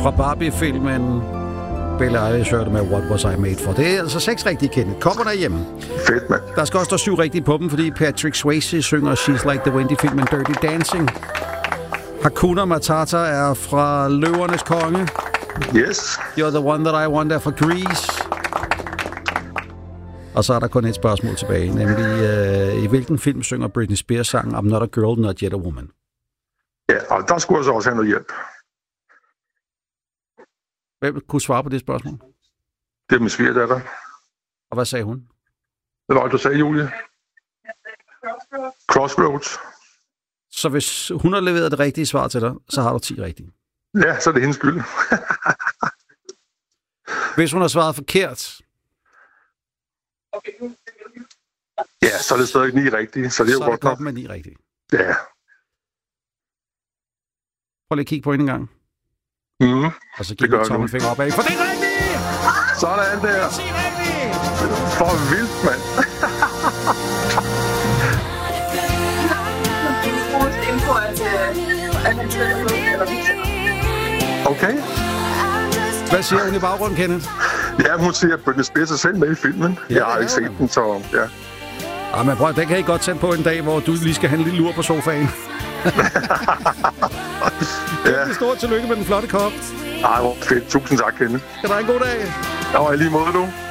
Fra Barbie-filmen Bella Eilish hørte med What Was I Made For. Det er altså 6 rigtige, Kenneth. Kommer derhjemme. Fedt, mand. Der skal også stå 7 rigtige på dem, fordi Patrick Swayze synger She's Like the Wind i filmen Dirty Dancing. Hakuna Matata er fra Løvernes Konge. Yes. You're the one that I want er fra Grease. Og så er der kun et spørgsmål tilbage, nemlig i hvilken film synger Britney Spears sangen I'm Not a Girl, Not Yet a Woman? Ja, og der skulle jeg så også have noget hjælp. Hvem kunne svare på det spørgsmål? Det er min svigerdatter. Og hvad sagde hun? Hvad var det, du sagde, Julie? Crossroads. Så hvis hun har leveret det rigtige svar til dig, så har du 10 rigtige. Ja, så er det hendes skyld. Hvis hun har svaret forkert... Ja, så er det stadig 9 rigtige, så det er jo godt nok. med 9 rigtige. Ja. Prøv lige at kigge på hende en gang. Mm. Og så giver vi tommelfinger opad. For det er rigtigt! Sådan der. For vildt, mand. Okay. Hvad siger hun i baggrunden, Kenneth? Ja, hun siger, at Britney Spears er selv med i filmen. Ja, jeg har ikke set den, så ja. Ah, men prøv, den kan I godt tænde på en dag, hvor du lige skal have en lille lur på sofaen. Ja. Stort tillykke med den flotte kop. Ej, hvor fedt. Tusind tak, Kenneth. Kan du have en god dag? Ja, i lige måde, du.